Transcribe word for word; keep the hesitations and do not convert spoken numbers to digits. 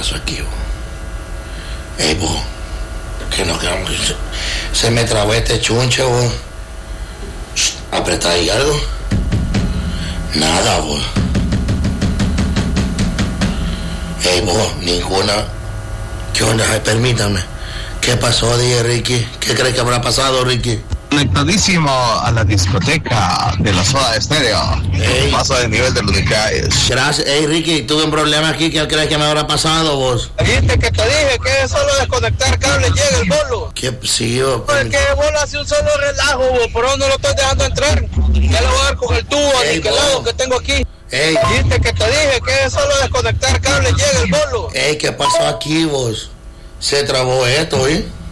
pasó aquí, vos? Ey, vos, que no, que no, que se, se me trabó este chunche, vos. Apretá ahí algo. Nada, vos. Ey, vos, ninguna. ¿Qué onda? Ay, permítame. ¿Qué pasó, dije, Ricky? ¿Qué crees que habrá pasado, Ricky? Conectadísimo a la discoteca de la Soda Estéreo. Ey. Paso del nivel de los detalles. Gracias. Ey, Ricky, tuve un problema aquí. ¿Qué crees que me habrá pasado, vos? Viste que te dije que es solo desconectar cable, llega el bolo. ¿Qué? Sí, vos. No, es que el bolo hace un solo relajo, vos, por eso no lo estoy dejando entrar. Ya lo voy a dar con el tubo Ey, aniquilado vos. que tengo aquí. Ey, Viste que te dije que es solo desconectar cable, llega el bolo. ey, ¿qué pasó aquí, vos? Se trabó esto, ¿eh?